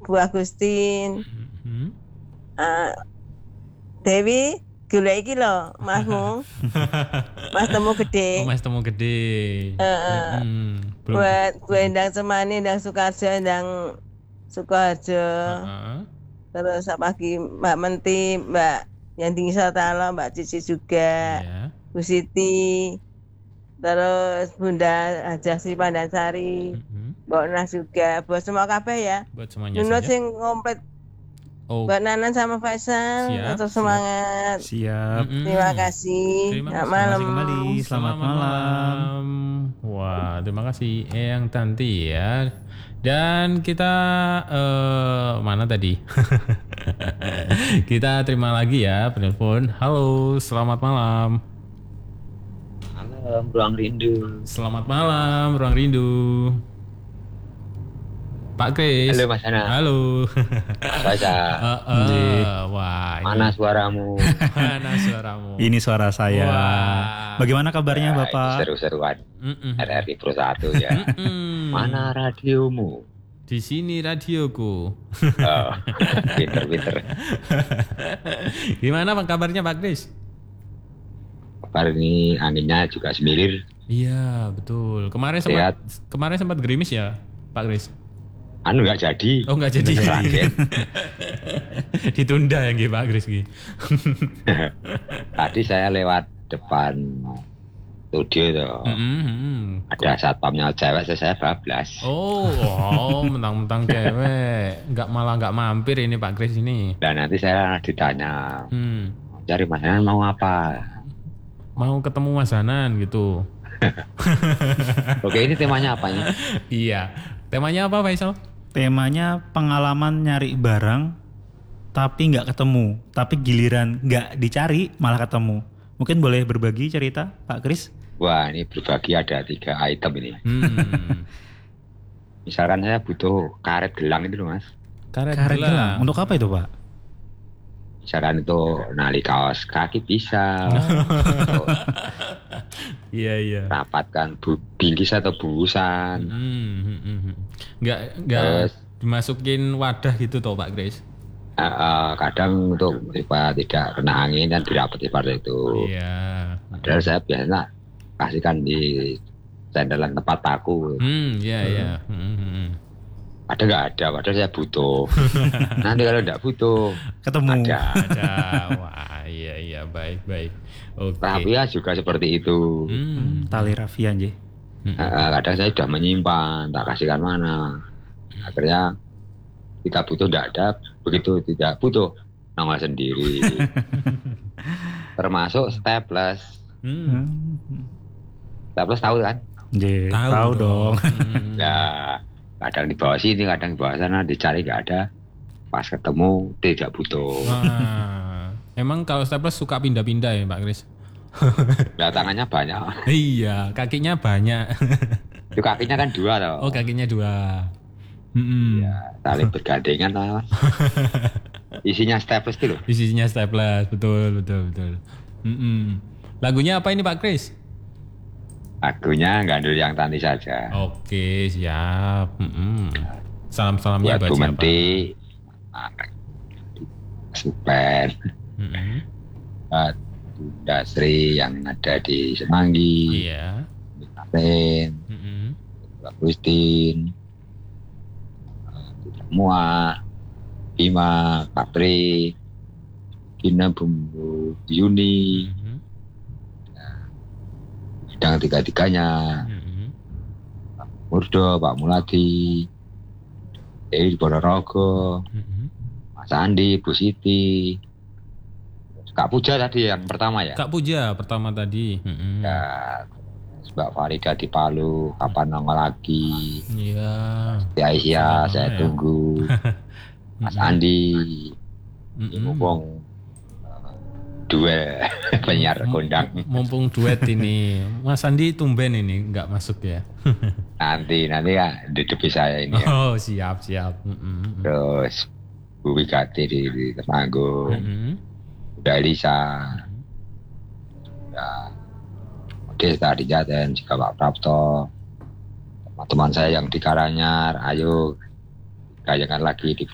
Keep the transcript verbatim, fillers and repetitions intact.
Bu Agustin. Hmm? Uh, Dewi, gula iki lho, masmu. Mas temu gede. Oh, Mas temu gede. Uh, hmm. Belum. Buat Bu Endang Semani, Endang Sukarjo, Endang Sukoharjo. Uh-uh. Terus pagi Mbak Menti, Mbak Yanti Satala, Mbak Cici juga. Yeah. Bu Siti. Terus Bunda Hajah Sri Pandansari, mm-hmm. Mbak Nas juga, buat semua kabeh ya. Buat semuanya Nunut saja. sing komplit. Oh. Mbak Nanan sama Faisal, Siap, tetap semangat. Siap. Mm-hmm. Terima kasih. Terima Selamat kasih. malam. Kembali. Selamat, Selamat malam. malam. Wah, terima kasih Eyang Tanti ya. Dan kita uh, mana tadi? Kita terima lagi ya penelpon. Halo, selamat malam. Malam, Ruang Rindu. Selamat malam, Ruang Rindu. Pak Kris. Halo Mas Ana. Halo. Baca. uh, uh, wah. Mana suaramu? Mana suaramu? Ini suara saya. Wah. Bagaimana kabarnya ya, Bapak? Seru-seruan. Mm-mm. R R I Pro satu ya. Mm-mm. Mana radiomu? Di sini radioku. Oh, pinter-pinter. Gimana Pak kabarnya Pak Kris? Kabar ini anginnya juga semilir. Iya betul. Kemarin sempat Sehat. kemarin sempat gerimis ya Pak Kris. Anu nggak jadi. Oh nggak jadi. Ditunda ya Pak Kris. Tadi saya lewat depan studio tuh. Mm-hmm. Ada satpamnya cewek, saya bablas. Oh, oh mentang-mentang cewek, nggak malah nggak mampir ini Pak Kris ini. Dan nanti saya ditanya, hmm. cari Mas Hanan mau apa? Mau ketemu Mas Hanan gitu. Oke, ini temanya apa ini? Iya, temanya apa Faisal? Temanya pengalaman nyari barang tapi nggak ketemu, tapi giliran nggak dicari malah ketemu. Mungkin boleh berbagi cerita Pak Kris? Wah, ini berbagi ada tiga item ini. Hmm. Misalkan saya butuh karet gelang itu loh Mas. Karet, karet gelang. gelang. Untuk apa itu Pak? Misalkan itu nali kaos kaki bisa. Iya iya. Rapatkan bu- bingkis atau buusan. Hmm, hmm, hmm. Nggak nggak Terus, dimasukin wadah gitu toh Pak Kris? Uh, uh, kadang untuk supaya tidak kena angin dan dirapati pada itu. Iya. Padahal saya biasanya kasihkan di sandalan tempat paku. Hmm, iya iya. Hmm, hmm. Ada nggak ada? Padahal saya butuh. Nanti kalau nggak butuh, ketemu. Ada. Ada. Wah, iya iya baik baik. Oke. Rafia juga seperti itu. Hmm. Tali rafia aja. Hmm. Uh, kadang saya sudah menyimpan, tak kasihkan mana. Akhirnya kita butuh tidak ada, begitu tidak butuh nongol sendiri. Termasuk staples. Hmm. Staples tahu kan? J, tahu, Tahu dong. Hmm. Nah, kadang di bawah sini, kadang di bawah sana, dicari nggak ada. Pas ketemu tidak butuh. Wah. Emang kalau staples suka pindah-pindah ya Pak Kris? Nah, tangannya banyak. Iya, kakinya banyak. Itu kakinya kan dua loh. Oh, kakinya dua. Hmm. Ya, saling bergandengan lah. Isinya staples itu loh. Isinya staples, betul betul betul. Hmm. Lagunya apa ini Pak Kris? Lagunya Gandul Yang Tanti Saja. Oke, siap. Hmm. Salam-salamnya buat buat Bu siapa? Menti, Super, Hmm. buat Bunda Sri yang ada di Semanggi, Iya. Ren, Hmm. Mbak Christine, semua, Bima, Patri, Gina, Bumbu, Yuni, Hmm. dan tiga-tiganya, Hmm. Murdo, Pak Muladi, Dewi Ponorogo, Hmm. Mas Andi, Bu Siti, Kak Puja tadi yang pertama ya. Kak Puja pertama tadi. Hmm. Ya, Mbak Farida di Palu, kapan nongol lagi? Iya. Di Aisyah, Sudah saya lama ya. tunggu. Mas Andi, Hmm. ini mumpung uh, dua penyiar kondang. Mumpung duet ini, Mas Andi tumben ini nggak masuk ya. Nanti, nanti ya di depan saya ini ya. Oh siap siap. Hmm. Terus Bu Wigati di, di Temanggung, Hmm. udah Elisa, udah Desta di Jaten, juga Pak Prapto, teman-teman saya yang di Karanyar, ayo gayangan lagi di